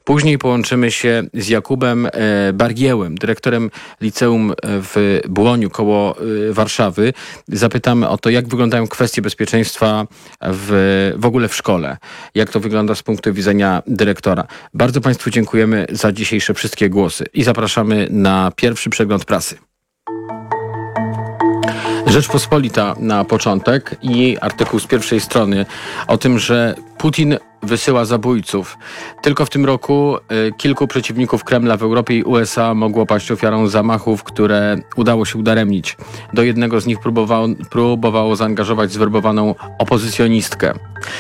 Później połączymy się z Jakubem Bargiełem, dyrektorem liceum w Błoniu koło Warszawy. Zapytamy o to, jak wyglądają kwestie bezpieczeństwa w ogóle w szkole. Jak to wygląda z punktu widzenia dyrektora. Bardzo Państwu dziękujemy za dzisiejsze wszystkie głosy i zapraszamy na pierwszy przegląd prasy. Rzeczpospolita na początek i artykuł z pierwszej strony o tym, że Putin wysyła zabójców. Tylko w tym roku kilku przeciwników Kremla w Europie i USA mogło paść ofiarą zamachów, które udało się udaremnić. Do jednego z nich próbowało zaangażować zwerbowaną opozycjonistkę.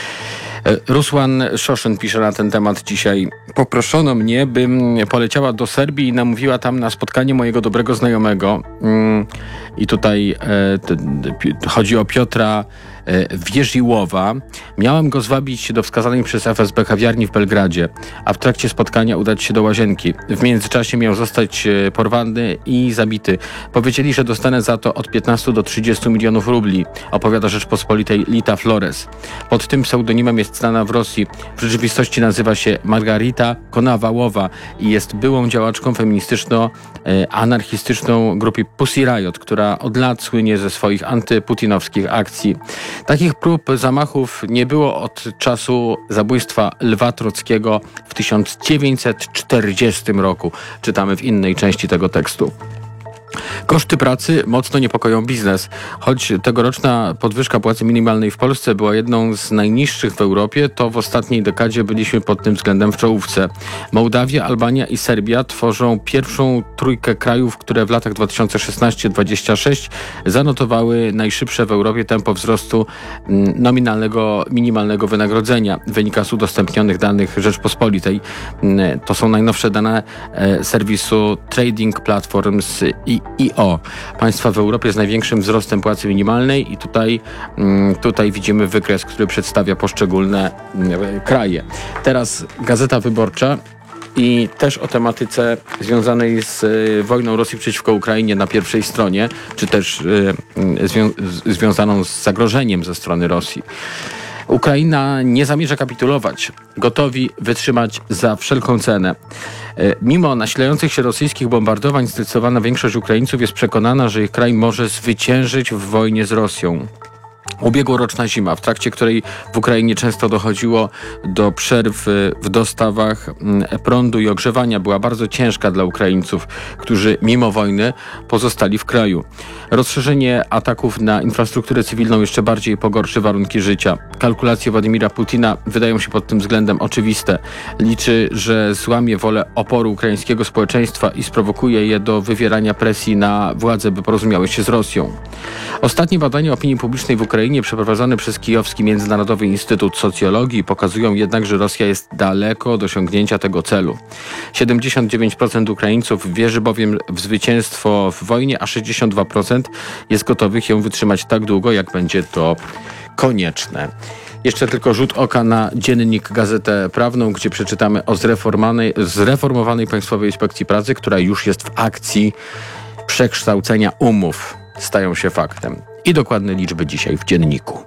Rusłan Szoszyn pisze na ten temat dzisiaj. Poproszono mnie, bym poleciała do Serbii i namówiła tam na spotkanie mojego dobrego znajomego. I tutaj chodzi o Piotra Wierziłowa. Miałem go zwabić do wskazanej przez FSB kawiarni w Belgradzie, a w trakcie spotkania udać się do łazienki. W międzyczasie miał zostać porwany i zabity. Powiedzieli, że dostanę za to od 15 do 30 milionów rubli, opowiada Rzeczpospolitej Lita Flores. Pod tym pseudonimem jest znana w Rosji. W rzeczywistości nazywa się Margarita Konawałowa i jest byłą działaczką feministyczno-anarchistyczną grupy Pussy Riot, która od lat słynie ze swoich antyputinowskich akcji. Takich prób zamachów nie było od czasu zabójstwa Lwa Trockiego w 1940 roku. Czytamy w innej części tego tekstu. Koszty pracy mocno niepokoją biznes. Choć tegoroczna podwyżka płacy minimalnej w Polsce była jedną z najniższych w Europie, to w ostatniej dekadzie byliśmy pod tym względem w czołówce. Mołdawia, Albania i Serbia tworzą pierwszą trójkę krajów, które w latach 2016-2026 zanotowały najszybsze w Europie tempo wzrostu nominalnego minimalnego wynagrodzenia. Wynika z udostępnionych danych Rzeczpospolitej. To są najnowsze dane serwisu Trading Platforms IO. Państwa w Europie z największym wzrostem płacy minimalnej i tutaj widzimy wykres, który przedstawia poszczególne kraje. Teraz Gazeta Wyborcza i też o tematyce związanej z wojną Rosji przeciwko Ukrainie na pierwszej stronie, czy też związaną z zagrożeniem ze strony Rosji. Ukraina nie zamierza kapitulować. Gotowi wytrzymać za wszelką cenę. Mimo nasilających się rosyjskich bombardowań zdecydowana większość Ukraińców jest przekonana, że ich kraj może zwyciężyć w wojnie z Rosją. Ubiegłoroczna zima, w trakcie której w Ukrainie często dochodziło do przerw w dostawach prądu i ogrzewania, była bardzo ciężka dla Ukraińców, którzy mimo wojny pozostali w kraju. Rozszerzenie ataków na infrastrukturę cywilną jeszcze bardziej pogorszy warunki życia. Kalkulacje Władimira Putina wydają się pod tym względem oczywiste. Liczy, że złamie wolę oporu ukraińskiego społeczeństwa i sprowokuje je do wywierania presji na władze, by porozumiały się z Rosją. Ostatnie badania opinii publicznej w Ukrainie przeprowadzone przez Kijowski Międzynarodowy Instytut Socjologii pokazują jednak, że Rosja jest daleko od osiągnięcia tego celu. 79% Ukraińców wierzy bowiem w zwycięstwo w wojnie, a 62% jest gotowych ją wytrzymać tak długo, jak będzie to konieczne. Jeszcze tylko rzut oka na dziennik Gazetę Prawną, gdzie przeczytamy o zreformowanej Państwowej Inspekcji Pracy, która już jest w akcji przekształcenia umów. Stają się faktem. I dokładne liczby dzisiaj w dzienniku.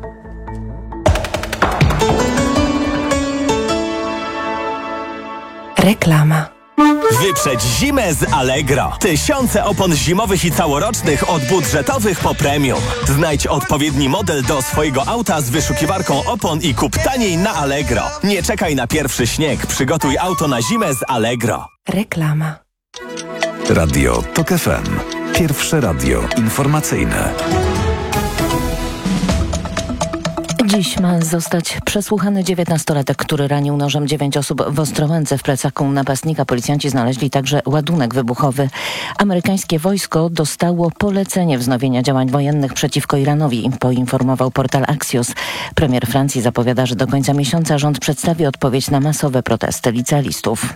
Reklama. Wyprzedź zimę z Allegro. Tysiące opon zimowych i całorocznych od budżetowych po premium. Znajdź odpowiedni model do swojego auta z wyszukiwarką opon i kup taniej na Allegro. Nie czekaj na pierwszy śnieg. Przygotuj auto na zimę z Allegro. Reklama. Radio TOK FM. Pierwsze radio informacyjne. Dziś ma zostać przesłuchany 19-latek, który ranił nożem 9 osób w Ostrołęce. W plecaku napastnika policjanci znaleźli także ładunek wybuchowy. Amerykańskie wojsko dostało polecenie wznowienia działań wojennych przeciwko Iranowi, poinformował portal Axios. Premier Francji zapowiada, że do końca miesiąca rząd przedstawi odpowiedź na masowe protesty licealistów.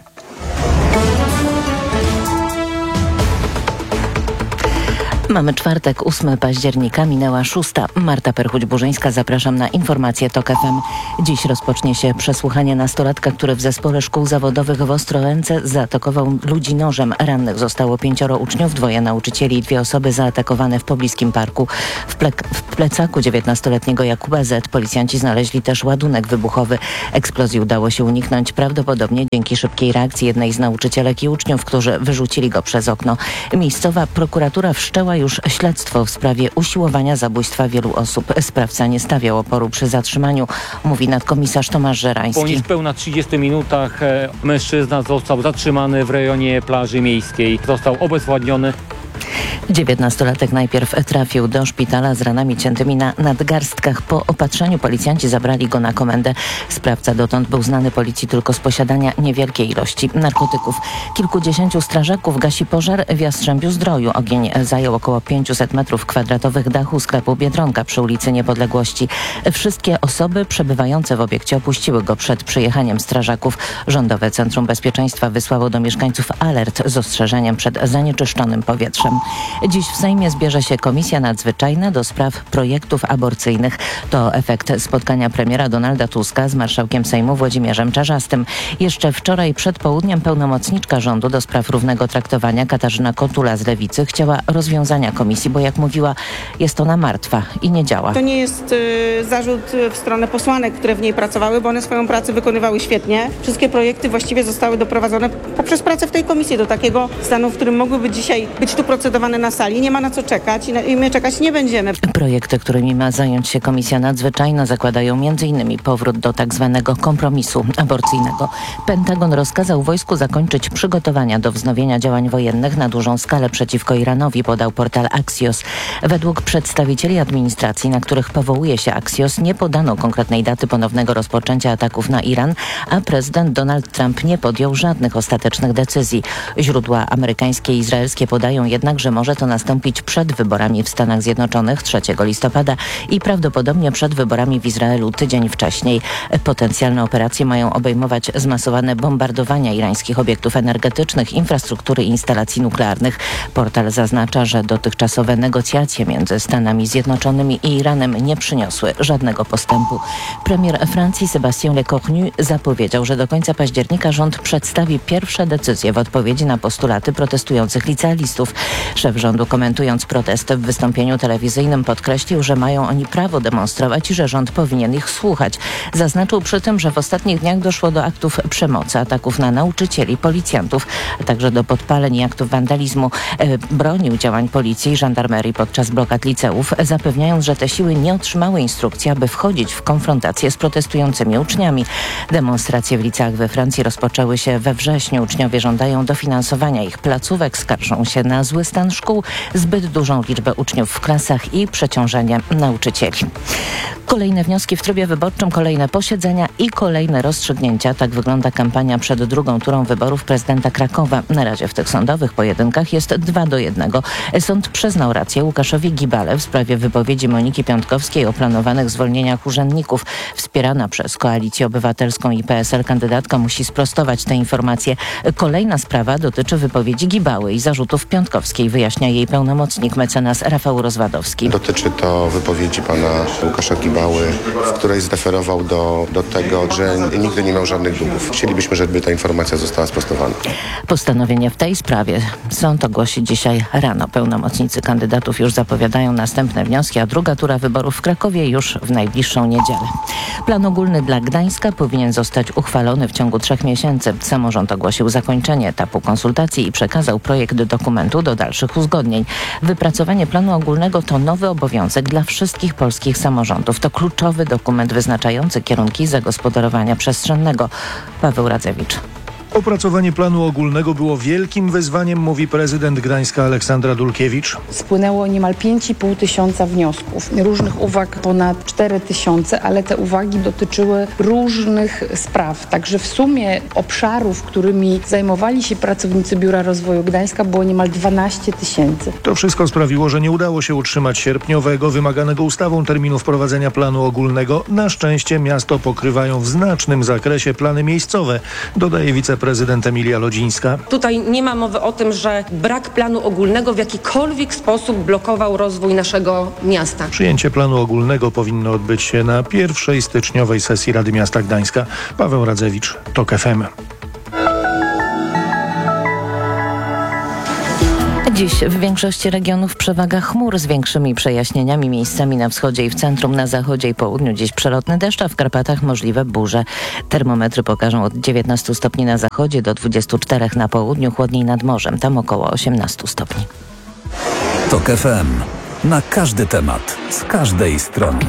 Mamy czwartek, 8 października, minęła 6. Marta Perchuć-Burzyńska, zapraszam na informacje TOK FM. Dziś rozpocznie się przesłuchanie nastolatka, który w zespole szkół zawodowych w Ostrołęce zaatakował ludzi nożem. Rannych zostało 5 uczniów, 2 nauczycieli i 2 osoby zaatakowane w pobliskim parku. W plecaku 19-letniego Jakuba Z. policjanci znaleźli też ładunek wybuchowy. Eksplozji udało się uniknąć prawdopodobnie dzięki szybkiej reakcji jednej z nauczycielek i uczniów, którzy wyrzucili go przez okno. Miejscowa prokuratura wszczęła już śledztwo w sprawie usiłowania zabójstwa wielu osób. Sprawca nie stawiał oporu przy zatrzymaniu, mówi nadkomisarz Tomasz Żerański. Po niespełna 30 minutach mężczyzna został zatrzymany w rejonie plaży miejskiej. Został obezwładniony. 19-latek najpierw trafił do szpitala z ranami ciętymi na nadgarstkach. Po opatrzeniu policjanci zabrali go na komendę. Sprawca dotąd był znany policji tylko z posiadania niewielkiej ilości narkotyków. Kilkudziesięciu strażaków gasi pożar w Jastrzębiu-Zdroju. Ogień zajął około 500 m2 dachu sklepu Biedronka przy ulicy Niepodległości. Wszystkie osoby przebywające w obiekcie opuściły go przed przyjechaniem strażaków. Rządowe Centrum Bezpieczeństwa wysłało do mieszkańców alert z ostrzeżeniem przed zanieczyszczonym powietrzem. Dziś w Sejmie zbierze się Komisja Nadzwyczajna do spraw projektów aborcyjnych. To efekt spotkania premiera Donalda Tuska z marszałkiem Sejmu Włodzimierzem Czarzastym. Jeszcze wczoraj przed południem pełnomocniczka rządu do spraw równego traktowania Katarzyna Kotula z Lewicy chciała rozwiązania komisji, bo jak mówiła, jest ona martwa i nie działa. To nie jest zarzut w stronę posłanek, które w niej pracowały, bo one swoją pracę wykonywały świetnie. Wszystkie projekty właściwie zostały doprowadzone poprzez pracę w tej komisji do takiego stanu, w którym mogłyby dzisiaj być tu procedowane na sali. Nie ma na co czekać i my czekać nie będziemy. Projekty, którymi ma zająć się Komisja Nadzwyczajna, zakładają m.in. powrót do tzw. kompromisu aborcyjnego. Pentagon rozkazał wojsku zakończyć przygotowania do wznowienia działań wojennych na dużą skalę przeciwko Iranowi, podał portal Axios. Według przedstawicieli administracji, na których powołuje się Axios, nie podano konkretnej daty ponownego rozpoczęcia ataków na Iran, a prezydent Donald Trump nie podjął żadnych ostatecznych decyzji. Źródła amerykańskie i izraelskie podają jednak, że może to nastąpić przed wyborami w Stanach Zjednoczonych 3 listopada i prawdopodobnie przed wyborami w Izraelu tydzień wcześniej. Potencjalne operacje mają obejmować zmasowane bombardowania irańskich obiektów energetycznych, infrastruktury i instalacji nuklearnych. Portal zaznacza, że dotychczasowe negocjacje między Stanami Zjednoczonymi i Iranem nie przyniosły żadnego postępu. Premier Francji Sébastien Lecornu zapowiedział, że do końca października rząd przedstawi pierwsze decyzje w odpowiedzi na postulaty protestujących licealistów. Szef rządu, komentując protesty w wystąpieniu telewizyjnym, podkreślił, że mają oni prawo demonstrować i że rząd powinien ich słuchać. Zaznaczył przy tym, że w ostatnich dniach doszło do aktów przemocy, ataków na nauczycieli, policjantów, a także do podpaleń i aktów wandalizmu. Bronił działań policji i żandarmerii podczas blokad liceów, zapewniając, że te siły nie otrzymały instrukcji, aby wchodzić w konfrontację z protestującymi uczniami. Demonstracje w liceach we Francji rozpoczęły się we wrześniu. Uczniowie żądają dofinansowania ich placówek, skarżą się na zły stan szkół, zbyt dużą liczbę uczniów w klasach i przeciążenie nauczycieli. Kolejne wnioski w trybie wyborczym, kolejne posiedzenia i kolejne rozstrzygnięcia. Tak wygląda kampania przed drugą turą wyborów prezydenta Krakowa. Na razie w tych sądowych pojedynkach jest 2-1. Sąd przyznał rację Łukaszowi Gibale w sprawie wypowiedzi Moniki Piątkowskiej o planowanych zwolnieniach urzędników. Wspierana przez Koalicję Obywatelską i PSL kandydatka musi sprostować te informacje. Kolejna sprawa dotyczy wypowiedzi Gibały i zarzutów Piątkowskiej, wyjaśnia jej pełnomocnik mecenas Rafał Rozwadowski. Dotyczy to wypowiedzi pana Łukasza Gibały, w której zreferował do tego, że nigdy nie miał żadnych długów. Chcielibyśmy, żeby ta informacja została sprostowana. Postanowienie w tej sprawie sąd ogłosi dzisiaj rano. Pełnomocnicy kandydatów już zapowiadają następne wnioski, a druga tura wyborów w Krakowie już w najbliższą niedzielę. Plan ogólny dla Gdańska powinien zostać uchwalony w ciągu 3 miesięcy. Samorząd ogłosił zakończenie etapu konsultacji i przekazał projekt dokumentu do dalszych uzgodnień. Wypracowanie planu ogólnego to nowy obowiązek dla wszystkich polskich samorządów. To kluczowy dokument wyznaczający kierunki zagospodarowania przestrzennego. Paweł Radzewicz. Opracowanie planu ogólnego było wielkim wyzwaniem, mówi prezydent Gdańska Aleksandra Dulkiewicz. Spłynęło niemal 5,5 tysiąca wniosków, różnych uwag ponad 4 tysiące, ale te uwagi dotyczyły różnych spraw. Także w sumie obszarów, którymi zajmowali się pracownicy Biura Rozwoju Gdańska, było niemal 12 tysięcy. To wszystko sprawiło, że nie udało się utrzymać sierpniowego, wymaganego ustawą terminu wprowadzenia planu ogólnego. Na szczęście miasto pokrywają w znacznym zakresie plany miejscowe, dodaje wiceprezydent prezydent Emilia Lodzińska. Tutaj nie ma mowy o tym, że brak planu ogólnego w jakikolwiek sposób blokował rozwój naszego miasta. Przyjęcie planu ogólnego powinno odbyć się na pierwszej styczniowej sesji Rady Miasta Gdańska. Paweł Radzewicz, TOK FM. Dziś w większości regionów przewaga chmur z większymi przejaśnieniami, miejscami na wschodzie i w centrum, na zachodzie i południu. Dziś przelotny deszcz, a w Karpatach możliwe burze. Termometry pokażą od 19 stopni na zachodzie do 24 na południu, chłodniej nad morzem, tam około 18 stopni. TOK FM. Na każdy temat, z każdej strony.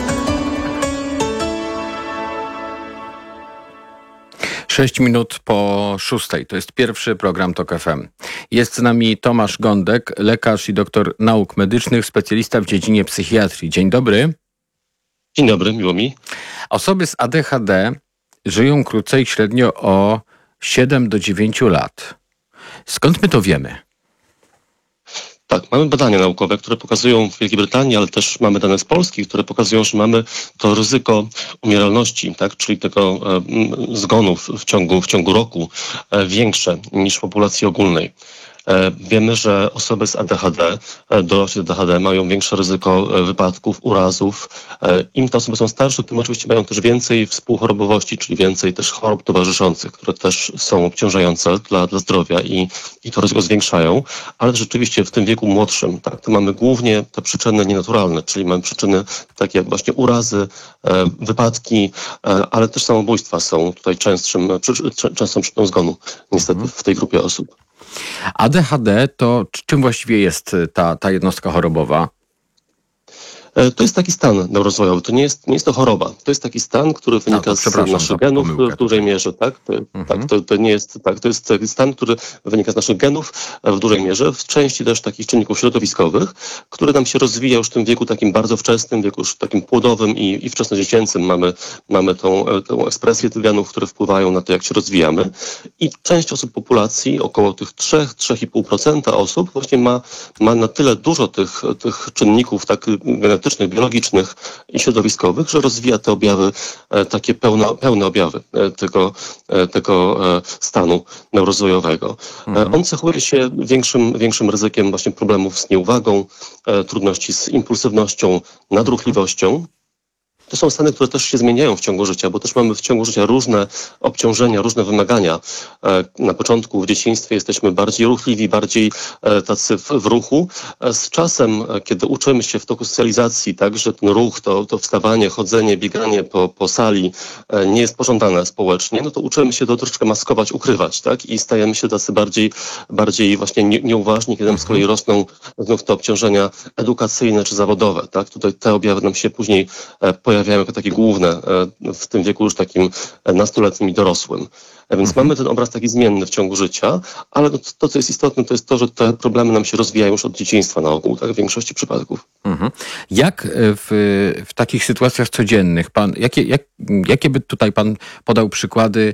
Sześć minut po 6:00. To jest pierwszy program TOK FM. Jest z nami Tomasz Gądek, lekarz i doktor nauk medycznych, specjalista w dziedzinie psychiatrii. Dzień dobry. Dzień dobry, miło mi. Osoby z ADHD żyją krócej, średnio o 7 do 9 lat. Skąd my to wiemy? Tak, mamy badania naukowe, które pokazują w Wielkiej Brytanii, ale też mamy dane z Polski, które pokazują, że mamy to ryzyko umieralności, tak, czyli tego zgonów w ciągu roku większe niż w populacji ogólnej. Wiemy, że osoby z ADHD, dorośli z ADHD mają większe ryzyko wypadków, urazów. Im te osoby są starsze, tym oczywiście mają też więcej współchorobowości, czyli więcej też chorób towarzyszących, które też są obciążające dla zdrowia i to ryzyko zwiększają. Ale rzeczywiście w tym wieku młodszym, tak, to mamy głównie te przyczyny nienaturalne, czyli mamy przyczyny takie jak właśnie urazy, wypadki, ale też samobójstwa są tutaj częstą przyczyną zgonu, niestety, w tej grupie osób. ADHD to czym właściwie jest ta jednostka chorobowa? To jest taki stan neurorozwojowy, to nie jest to choroba. To jest taki stan, który wynika z naszych genów w dużej mierze, tak? To nie jest tak. To jest taki stan, który wynika z naszych genów w dużej mierze, w części też takich czynników środowiskowych, który nam się rozwija już w tym wieku takim bardzo wczesnym, wieku już takim płodowym i wczesnodziecięcym. Mamy tą ekspresję tych genów, które wpływają na to, jak się rozwijamy. I część osób populacji, około tych 3-3,5% osób właśnie ma na tyle dużo tych czynników tak genetycznych, biologicznych i środowiskowych, że rozwija te objawy, takie pełne objawy tego stanu neurorozwojowego. On cechuje się większym ryzykiem właśnie problemów z nieuwagą, trudności z impulsywnością, nadruchliwością. To są stany, które też się zmieniają w ciągu życia, bo też mamy w ciągu życia różne obciążenia, różne wymagania. Na początku w dzieciństwie jesteśmy bardziej ruchliwi, bardziej tacy w ruchu. Z czasem, kiedy uczymy się w toku socjalizacji, tak, że ten ruch, to wstawanie, chodzenie, bieganie po sali nie jest pożądane społecznie, no to uczymy się to troszeczkę maskować, ukrywać, tak? I stajemy się tacy bardziej właśnie nieuważni, kiedy z kolei rosną znów te obciążenia edukacyjne czy zawodowe, tak? Tutaj te objawy nam się później pojawiają jako takie główne w tym wieku już takim nastoletnim i dorosłym. Więc mamy ten obraz taki zmienny w ciągu życia, ale to, co jest istotne, to jest to, że te problemy nam się rozwijają już od dzieciństwa na ogół, tak, w większości przypadków. Jak w takich sytuacjach codziennych, jakie by tutaj pan podał przykłady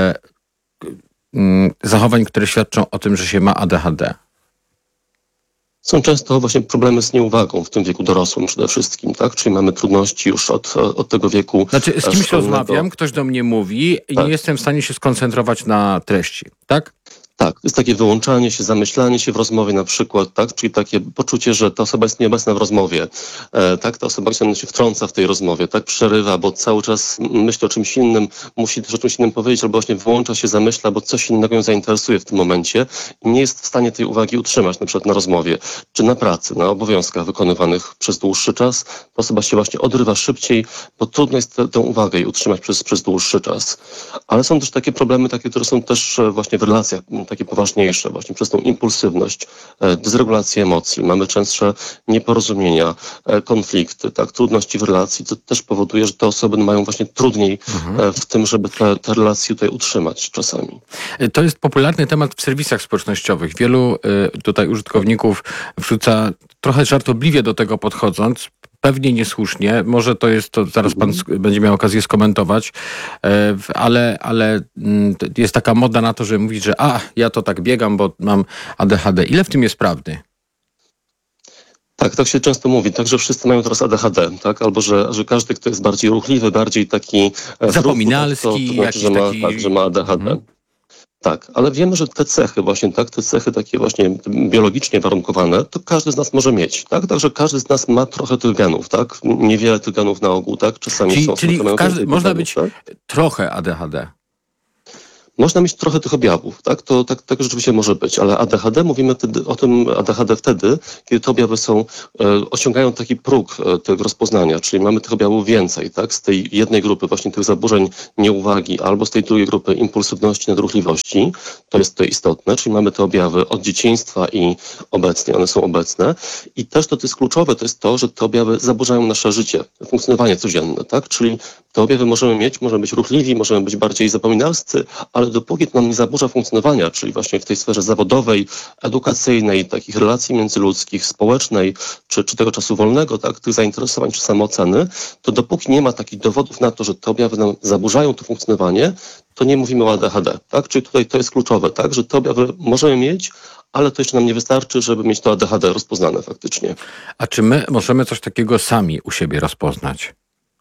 zachowań, które świadczą o tym, że się ma ADHD? Są często właśnie problemy z nieuwagą w tym wieku dorosłym przede wszystkim, tak? Czyli mamy trudności już od tego wieku. Znaczy z kimś rozmawiam, ktoś do mnie mówi i nie jestem w stanie się skoncentrować na treści, tak? Tak, to jest takie wyłączanie się, zamyślanie się w rozmowie na przykład, tak? Czyli takie poczucie, że ta osoba jest nieobecna w rozmowie, tak? Ta osoba się wtrąca w tej rozmowie, tak? Przerywa, bo cały czas myśli o czymś innym, musi też o czymś innym powiedzieć, albo właśnie wyłącza się, zamyśla, bo coś innego ją zainteresuje w tym momencie i nie jest w stanie tej uwagi utrzymać, na przykład na rozmowie, czy na pracy, na obowiązkach wykonywanych przez dłuższy czas. Ta osoba się właśnie odrywa szybciej, bo trudno jest tę uwagę jej utrzymać przez dłuższy czas. Ale są też takie problemy, które są też właśnie w relacjach, takie poważniejsze, właśnie przez tą impulsywność, dysregulację emocji. Mamy częstsze nieporozumienia, konflikty, tak, trudności w relacji, co też powoduje, że te osoby mają właśnie trudniej w tym, żeby te relacje tutaj utrzymać czasami. To jest popularny temat w serwisach społecznościowych. Wielu tutaj użytkowników wrzuca trochę żartobliwie do tego podchodząc, pewnie niesłusznie, może to zaraz pan będzie miał okazję skomentować, ale jest taka moda na to, że mówić, że ja to tak biegam, bo mam ADHD. Ile w tym jest prawdy? Tak się często mówi, tak, że wszyscy mają teraz ADHD, tak? Albo że każdy, kto jest bardziej ruchliwy, bardziej taki zapominalski, to znaczy, że ma ADHD. Tak, ale wiemy, że te cechy właśnie, tak, te cechy takie właśnie biologicznie warunkowane, to każdy z nas może mieć, tak? Także każdy z nas ma trochę tych genów, tak? Niewiele tych genów na ogół, tak? Czasami czyli można być trochę ADHD. Można mieć trochę tych objawów, tak? To tak rzeczywiście może być, ale ADHD, mówimy wtedy o tym ADHD wtedy, kiedy te objawy osiągają taki próg tego rozpoznania, czyli mamy tych objawów więcej, tak? Z tej jednej grupy właśnie tych zaburzeń nieuwagi albo z tej drugiej grupy impulsywności, nadruchliwości, to jest to istotne, czyli mamy te objawy od dzieciństwa i obecnie, one są obecne i też to jest kluczowe, to jest to, że te objawy zaburzają nasze życie, funkcjonowanie codzienne, tak? Czyli te objawy możemy być ruchliwi, możemy być bardziej zapominalscy, ale dopóki to nam nie zaburza funkcjonowania, czyli właśnie w tej sferze zawodowej, edukacyjnej, takich relacji międzyludzkich, społecznej, czy tego czasu wolnego, tak, tych zainteresowań, czy samooceny, to dopóki nie ma takich dowodów na to, że te objawy nam zaburzają to funkcjonowanie, to nie mówimy o ADHD, tak? Czyli tutaj to jest kluczowe, tak, że te objawy możemy mieć, ale to jeszcze nam nie wystarczy, żeby mieć to ADHD rozpoznane faktycznie. A czy my możemy coś takiego sami u siebie rozpoznać?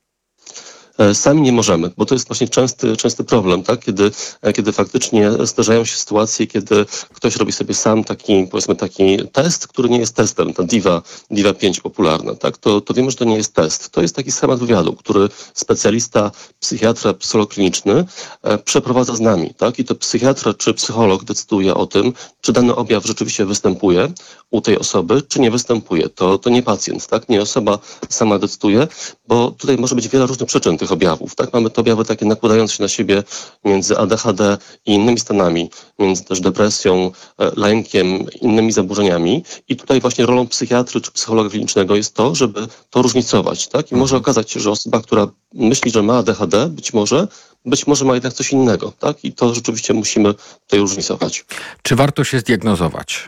Sami nie możemy, bo to jest właśnie częsty problem, tak? Kiedy faktycznie zdarzają się sytuacje, kiedy ktoś robi sobie sam taki test, który nie jest testem, ta DIVA 5 popularna, tak? To wiemy, że to nie jest test. To jest taki schemat wywiadu, który specjalista, psychiatra, psycholog kliniczny przeprowadza z nami, tak? I to psychiatra czy psycholog decyduje o tym, czy dany objaw rzeczywiście występuje u tej osoby, czy nie występuje. To nie pacjent, tak? Nie osoba sama decyduje, bo tutaj może być wiele różnych przyczyn tych objawów, tak? Mamy te objawy takie nakładające się na siebie między ADHD i innymi stanami, między też depresją, lękiem, innymi zaburzeniami i tutaj właśnie rolą psychiatry czy psychologa klinicznego jest to, żeby to różnicować, tak? I może okazać się, że osoba, która myśli, że ma ADHD, być może ma jednak coś innego, tak? I to rzeczywiście musimy tutaj różnicować. Czy warto się zdiagnozować?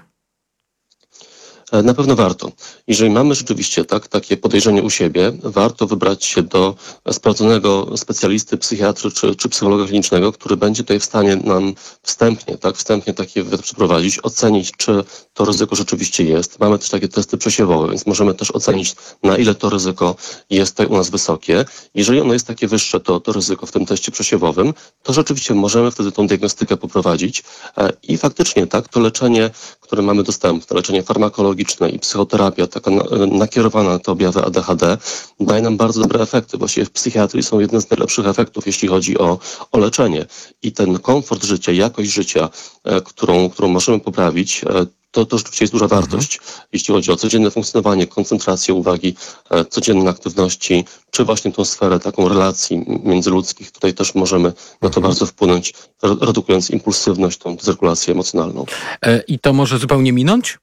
Na pewno warto. Jeżeli mamy rzeczywiście takie podejrzenie u siebie, warto wybrać się do sprawdzonego specjalisty, psychiatry czy psychologa klinicznego, który będzie tutaj w stanie nam wstępnie taki wywiad przeprowadzić, ocenić, czy to ryzyko rzeczywiście jest. Mamy też takie testy przesiewowe, więc możemy też ocenić, na ile to ryzyko jest tutaj u nas wysokie. Jeżeli ono jest takie wyższe, to ryzyko w tym teście przesiewowym, to rzeczywiście możemy wtedy tą diagnostykę poprowadzić i faktycznie to leczenie, które mamy dostępne, to leczenie farmakologiczne i psychoterapia, taka nakierowana na te objawy ADHD, daje nam bardzo dobre efekty. Właściwie w psychiatrii są jedne z najlepszych efektów, jeśli chodzi o leczenie. I ten komfort życia, jakość życia, którą możemy poprawić, to rzeczywiście jest duża wartość, jeśli chodzi o codzienne funkcjonowanie, koncentrację uwagi, codzienne aktywności, czy właśnie tą sferę taką relacji międzyludzkich. Tutaj też możemy na to bardzo wpłynąć, redukując impulsywność, tą dysregulację emocjonalną. I to może zupełnie minąć?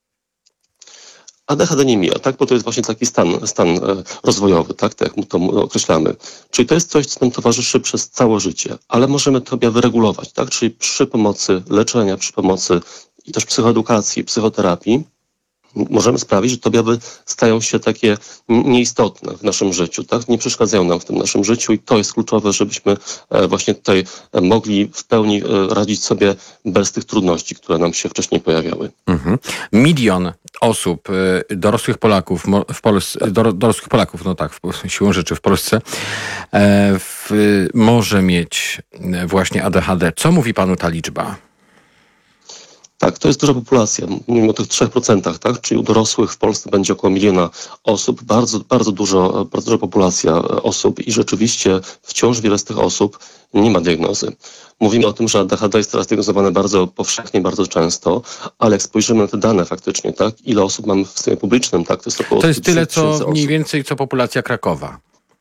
ADHD nie mija, tak? Bo to jest właśnie taki stan rozwojowy, tak jak to określamy. Czyli to jest coś, co nam towarzyszy przez całe życie, ale możemy to objawy regulować, tak? Czyli przy pomocy leczenia, przy pomocy i też psychoedukacji, psychoterapii, możemy sprawić, że te objawy stają się takie nieistotne w naszym życiu, tak? Nie przeszkadzają nam w tym naszym życiu i to jest kluczowe, żebyśmy właśnie tutaj mogli w pełni radzić sobie bez tych trudności, które nam się wcześniej pojawiały. 1 milion osób, dorosłych Polaków w Polsce, dorosłych Polaków, siłą rzeczy w Polsce, może mieć właśnie ADHD. Co mówi panu ta liczba? Tak, to jest duża populacja. Mówimy o tych 3%, tak? Czyli u dorosłych w Polsce będzie około 1 miliona osób. Bardzo duża populacja osób i rzeczywiście wciąż wiele z tych osób nie ma diagnozy. Mówimy o tym, że ADHD jest teraz diagnozowane bardzo powszechnie, bardzo często, ale jak spojrzymy na te dane faktycznie, tak? Ile osób mamy w systemie publicznym, tak? To jest około 100 000 co mniej więcej co populacja Krakowa.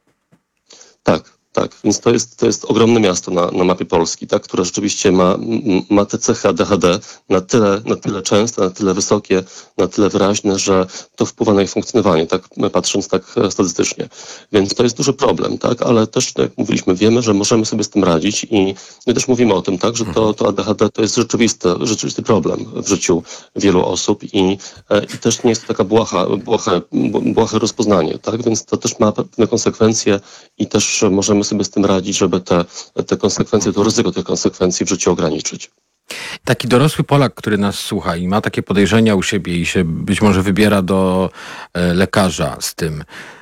Tak, więc to jest ogromne miasto na mapie Polski, tak, które rzeczywiście ma te cechy ADHD na tyle częste, na tyle wysokie, na tyle wyraźne, że to wpływa na ich funkcjonowanie, tak, patrząc tak statystycznie. Więc to jest duży problem, tak, ale też, tak jak mówiliśmy, wiemy, że możemy sobie z tym radzić i my też mówimy o tym, tak, że to ADHD to jest rzeczywisty problem w życiu wielu osób i też nie jest to taka błahe rozpoznanie, tak, więc to też ma pewne konsekwencje i też możemy sobie z tym radzić, żeby te konsekwencje, to ryzyko tych konsekwencji w życiu ograniczyć. Taki dorosły Polak, który nas słucha i ma takie podejrzenia u siebie i się być może wybiera do lekarza z tym,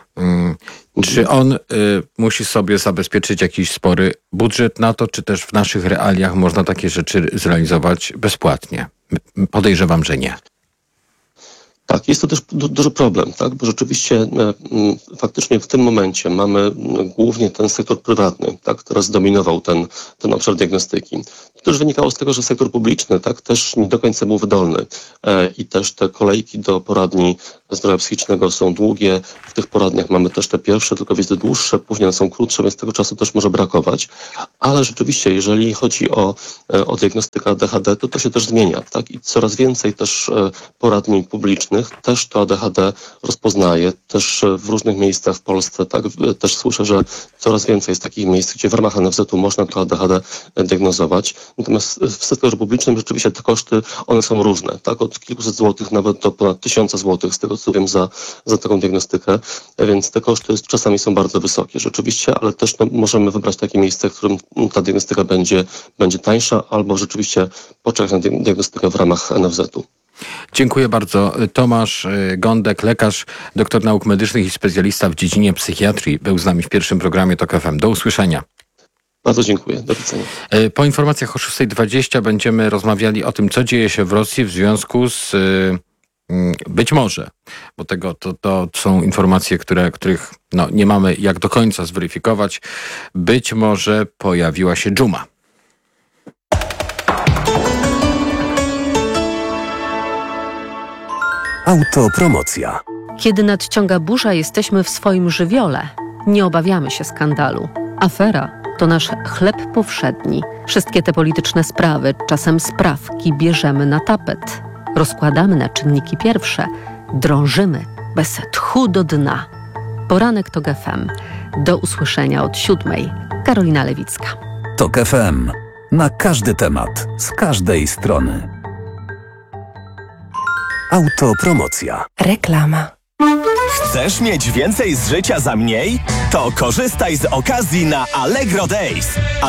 Czy on musi sobie zabezpieczyć jakiś spory budżet na to, czy też w naszych realiach można takie rzeczy zrealizować bezpłatnie? Podejrzewam, że nie. Tak, jest to też duży problem, tak? Bo rzeczywiście faktycznie w tym momencie mamy głównie ten sektor prywatny, tak, który zdominował ten obszar diagnostyki. To też wynikało z tego, że sektor publiczny, tak, też nie do końca był wydolny i też te kolejki do poradni zdrowia psychicznego są długie. W tych poradniach mamy też te pierwsze, tylko wizyty dłuższe, później one są krótsze, więc tego czasu też może brakować. Ale rzeczywiście, jeżeli chodzi o diagnostykę ADHD, to się też zmienia, tak? I coraz więcej też poradni publicznych też to ADHD rozpoznaje, też w różnych miejscach w Polsce, tak? Też słyszę, że coraz więcej jest takich miejsc, gdzie w ramach NFZ-u można to ADHD diagnozować. Natomiast w sektorze publicznym rzeczywiście te koszty, one są różne, tak? Od kilkuset złotych nawet do ponad 1000 złotych, z tego co wiem, za taką diagnostykę, więc te koszty czasami są bardzo wysokie rzeczywiście, ale też możemy wybrać takie miejsce, w którym ta diagnostyka będzie tańsza, albo rzeczywiście poczekać na diagnostykę w ramach NFZ-u. Dziękuję bardzo. Tomasz Gądek, lekarz, doktor nauk medycznych i specjalista w dziedzinie psychiatrii, był z nami w pierwszym programie TOK FM. Do usłyszenia. Bardzo dziękuję. Do widzenia. Po informacjach o 6:20 będziemy rozmawiali o tym, co dzieje się w Rosji w związku z być może, bo to są informacje, których nie mamy jak do końca zweryfikować. Być może pojawiła się dżuma. Autopromocja. Kiedy nadciąga burza, jesteśmy w swoim żywiole. Nie obawiamy się skandalu. Afera to nasz chleb powszedni. Wszystkie te polityczne sprawy, czasem sprawki, bierzemy na tapet. Rozkładamy na czynniki pierwsze. Drążymy bez tchu do dna. Poranek TOK FM. Do usłyszenia od 7:00. Karolina Lewicka. TOK FM. Na każdy temat, z każdej strony. Autopromocja. Reklama. Chcesz mieć więcej z życia za mniej? To korzystaj z okazji na Allegro Days.